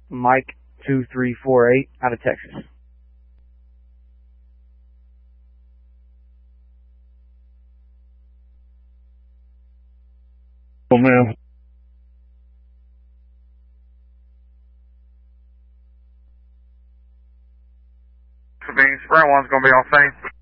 Mike 2348 out of Texas. Oh, man. Sabine, Sprint 1's going to be on scene.